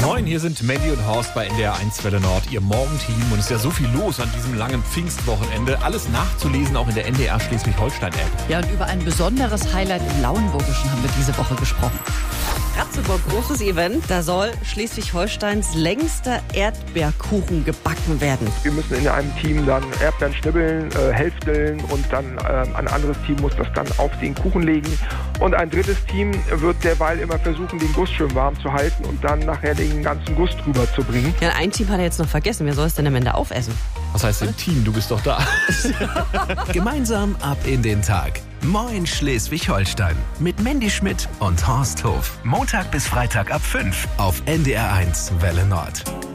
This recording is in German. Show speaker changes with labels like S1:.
S1: Moin, hier sind Mandy und Horst bei NDR 1 Welle Nord, Ihr Morgenteam. Und es ist ja so viel los an diesem langen Pfingstwochenende. Alles nachzulesen, auch in der NDR Schleswig-Holstein-App.
S2: Ja, und über ein besonderes Highlight im Lauenburgischen haben wir diese Woche gesprochen.
S3: Ratzeburg, großes Event. Da soll Schleswig-Holsteins längster Erdbeerkuchen gebacken werden.
S4: Wir müssen in einem Team dann Erdbeeren schnibbeln, hälfteln und dann ein anderes Team muss das dann auf den Kuchen legen. Und ein drittes Team wird derweil immer versuchen, den Guss schön warm zu halten und dann nachher den ganzen Guss drüber zu bringen.
S3: Ja, ein Team hat er jetzt noch vergessen. Wer soll es denn am Ende aufessen?
S1: Was heißt im Team? Du bist doch da.
S5: Gemeinsam ab in den Tag. Moin Schleswig-Holstein. Mit Mandy Schmidt und Horst Hof. Montag bis Freitag ab 5 auf NDR 1 Welle Nord.